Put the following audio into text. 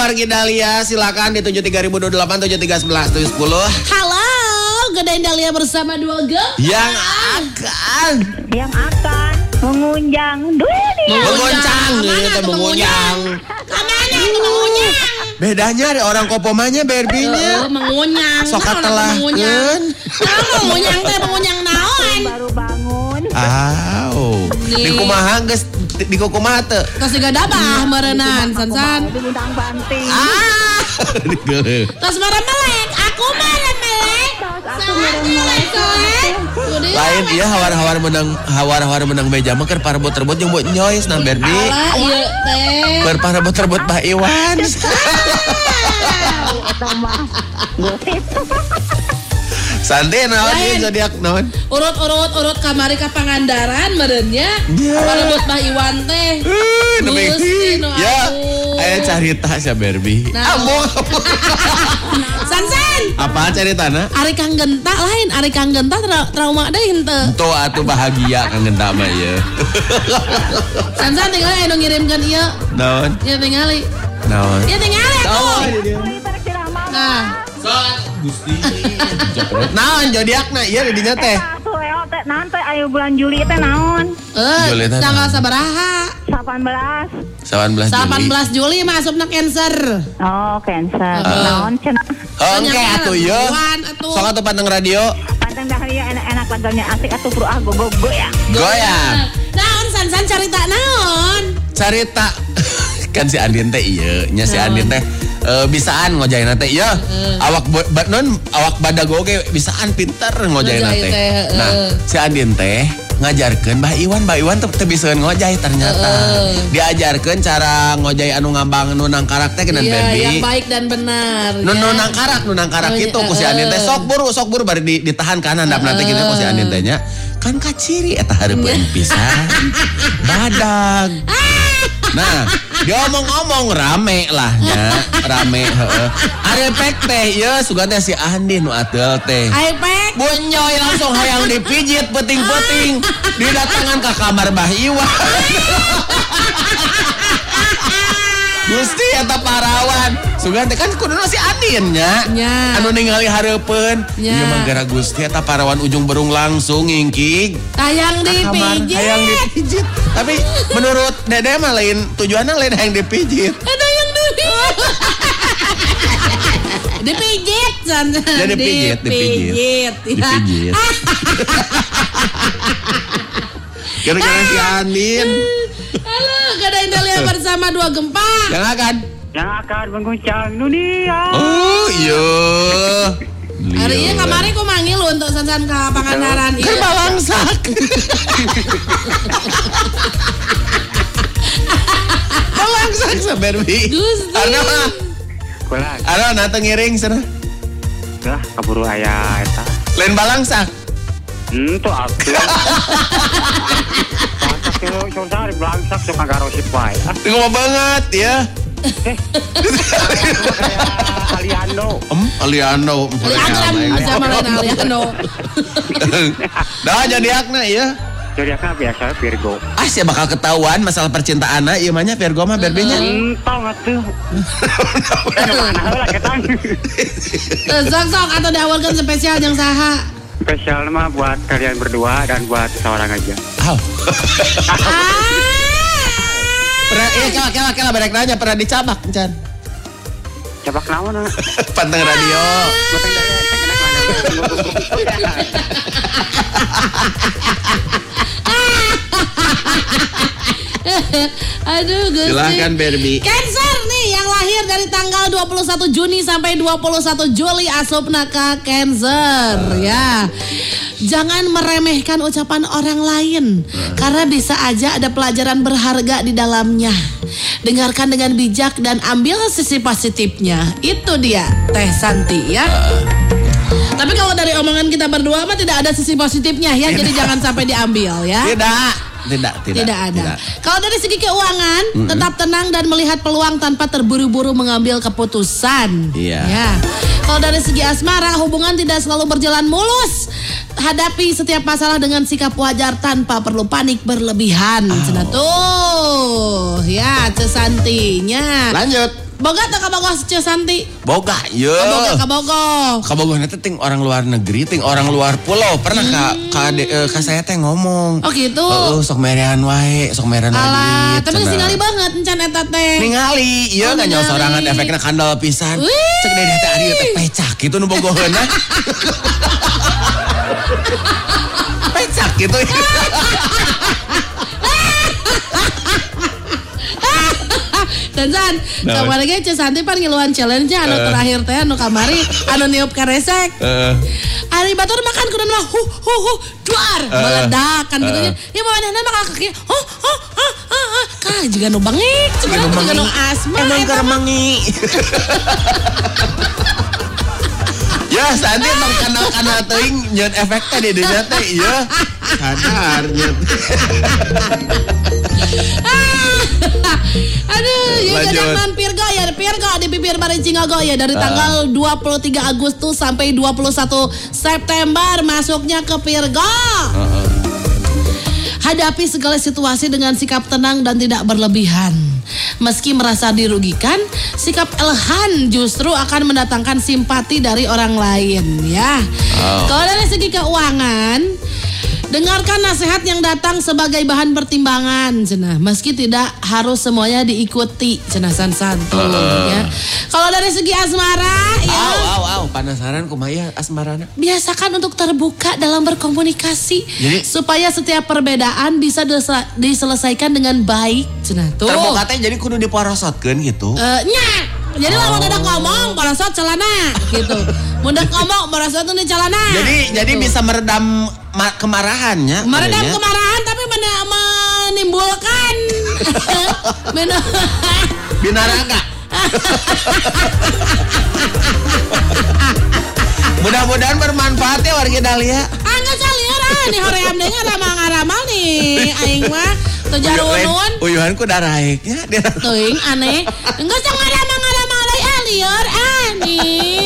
Wargi Dahlia, silakan di 7328 7311 710. Halo, Gedain Dahlia bersama dua gem. Yang akan mengunjang dunia. menguncang gitu, mengunyang. Kamana itu mengunyang? Bedanya ada orang kopomanya berbinya. Mengunyang. Sokat telah Mengunyang teh mengunyang naon? Baru bangun. Di kumaha geus di kumaha teu? Tos juga dabah meureunan sansan. Di bintang banting. Tos mere melek, aku mere melek. Lain dia hawar-hawar menang meja mah keur parebot-rebot jeung buat nyoy nah Berbi. Ieu teh. Keur parebot-rebot Bah Iwan. Eta mah gosip. Santai naon ieu zodiak naon? Urut kamari ka Pangandaran meureunnya. Parebot Bah Iwan teh. Gusti nu Ya, aduh. aya carita sia Berbi. Among. Sansan. Apaan caritana? Ari Kang Genta lain, Ari Kang Genta trauma deui henteu. Tuh atuh bahagia Kang Genta mah ieu. Sansan tinggal anu ngirimkeun ieu. Naon? Ieu tingali. Naon? Ieu tingali aku. Nah, Gusti. Naon zodiakna ieu di dinya teh? Atuh eo teh naon teh aya bulan Juli teh naon? Juli teh tanggal sabaraha? 18. 18 Juli Juli. mah asupna Cancer. Oh, Cancer. Naon cenah? Engke atuh ieu. Sok atuh panteng radio. Panteng Dahlia enak-enak lagunya asik atuh puru go ya. Goyang. Naon Sansan carita naon? Carita kan si Andin teh ieu nya si Andin teh bisaan ngojaina teh ieu awak badago ge bisaan pinter ngojaina teh. Nah si Andin teh ngajarkeun Bah Iwan teh bisaeun ngojay ternyata. Diajarkeun cara ngojay anu ngambang nu nangkarak teh genan Berbi. Yang baik dan benar. Nu nangkarak kitu ku si Andin teh sok buru bari ditahan kan handapna teh kitu ku si Andin teh nya. Kan kaciri eta hareupeun pisan. Badag. Nah, dia omong-omong rame lah nya, rame heeh. Arepek teh ieu sugan teh si Andin nu ateul teh. Aipek Bunyoy langsung hayang dipijit peting-peting. Didatangan ke kamar Bah Iwan. Gusti eta parawan. Sugan teh kan kuduna si Andin nya. Anu ningali hareupeun. Ieu mah gara Gusti eta parawan ujung berung langsung ngingkig. hayang dipijit. Tapi menurut Dede mah lain tujuannya lain hayang dipijit. Ada yang dipijit Sansan. Ya dipijit. Gara-gara si Andin. Halo, Gedain Dahlia bersama dua gempa. Yang akan menguncang dunia. Oh iya. Hari ini kamari ku manggil untuk Sansan ke Pangandaran. Keur balangsak. Balangsak sa Berbi. Gusti. Ano natang ngiring sana. Lah kaburu aya eta. Lain balangsak. Tuh atuh. Balangsak teh sore balangsak sok ngagarosip wae. Ngomong banget ya. Aliando. Aliando. Dah zodiakna ya. Zodiakna biasa Virgo. Sia bakal ketahuan masalah percintaanna ieu mah nya Virgo mah Berbinya. Tong atuh. Mana heula ketang. Sok atau diawalkan spesial jeung saha? Spesial mah buat kalian berdua dan buat seorang aja. Pernah kela barek nanya pernah dicabak encan. Cabak naon? Panteng radio. Panteng daya Aduh Gusti. Silahkan Berbi. Cancer nih yang lahir dari tanggal 21 Juni sampai 21 Juli asupna ka Cancer ya. Jangan meremehkan ucapan orang lain karena bisa aja ada pelajaran berharga di dalamnya. Dengarkan dengan bijak dan ambil sisi positifnya. Itu dia Teh Santi ya. Tapi kalau dari omongan kita berdua mah tidak ada sisi positifnya ya. Jadi jangan sampai diambil ya. Tidak ada. Kalau dari segi keuangan, tetap tenang dan melihat peluang tanpa terburu-buru mengambil keputusan. Iya. Ya. Kalau dari segi asmara, hubungan tidak selalu berjalan mulus. Hadapi setiap masalah dengan sikap wajar tanpa perlu panik berlebihan. Cenah tuh. Ya, Cesantinya. Lanjut. Boga tak kabogoh Cia Santi? Boga, ye. Kabogoh. Kabogoh nanti ting orang luar negeri, ting orang luar pulau. Pernah ka saya teh ngomong. Oh gitu. Sok merean wae, sok merean alah, tapi ningali banget encan eta teh. Ningali, ieu kan nyawa sorangan efekna kandal pisan. Cek deh teh ari teh pecak gitu nu bogoheuna. Pecak gitu. Dan San, kemarin ge Cia Santi pan ngiluan challenge anu terakhir teh anu kamari anu niup karesek. Ari batur makan kudu mah duar meledak kan gitu nya. Ya manehna mah kaki kah juga nu bengik, juga nu asma. Emang keur mengi. Ya Santi emang kana teuing nyeun efek teh di dinya teh ieu. Sadar nyeun. Aduh, ya jangan Virgo ya, Virgo di bibir Marincingago ya dari tanggal 23 Agustus sampai 21 September masuknya ke Virgo. Hadapi segala situasi dengan sikap tenang dan tidak berlebihan. Meski merasa dirugikan, sikap elegan justru akan mendatangkan simpati dari orang lain ya. Kalau dari segi keuangan, dengarkan nasihat yang datang sebagai bahan pertimbangan, cenah. Meski tidak harus semuanya diikuti, cenah santuy ya. Kalau dari segi asmara, ya. Penasaran kumaha asmarana? Biasakan untuk terbuka dalam berkomunikasi, jadi, supaya setiap perbedaan bisa diselesaikan dengan baik, cenah tuh. Terbuka teh jadi kudu diporosotkeun gitu. Nya. Jadi lamun ada ngomong parasot celana gitu. Mundak ngomong parasot tuh di celana. Jadi bisa meredam kemarahannya. Meredam kemarahan tapi menimbulkan binaraga. Mudah-mudahan bermanfaat ya warga Dahlia. Enggak salieur nih hoream deui ngaramal nih aing mah teu jarunun. Uyuhanku daraeknya. Teuing aneh. Enggak usah ngaramal deui lieur nih.